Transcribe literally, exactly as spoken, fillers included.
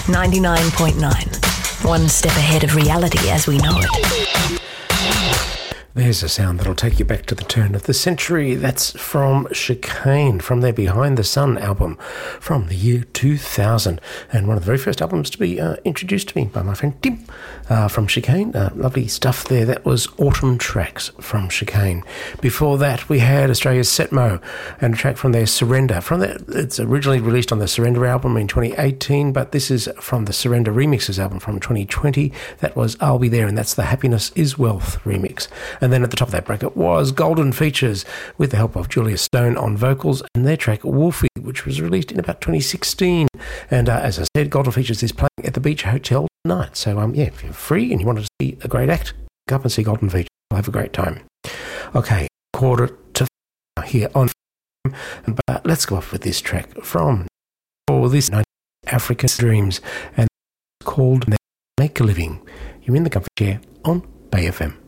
ninety-nine point nine. One step ahead of reality as we know it. There's a sound that'll take you back to the turn of the century. That's from Chicane, from their Behind the Sun album from the year two thousand. And one of the very first albums to be uh, introduced to me by my friend Tim uh, from Chicane. Uh, lovely stuff there. That was Autumn Tracks from Chicane. Before that, we had Australia's Setmo and a track from their Surrender. From their, it's originally released on the Surrender album in twenty eighteen, but this is from the Surrender Remixes album from twenty twenty. That was I'll Be There, and that's the Happiness is Wealth remix. And then at the top of that bracket was Golden Features with the help of Julia Stone on vocals and their track Wolfie, which was released in about twenty sixteen. And uh, as I said, Golden Features is playing at the Beach Hotel tonight. So um, yeah, if you're free and you want to see a great act, go up and see Golden Features. You'll have a great time. Okay, quarter to here on but let's go off with this track from for this African Dreams, and it's called Make a Living. You're in the comfort chair on Bay F M.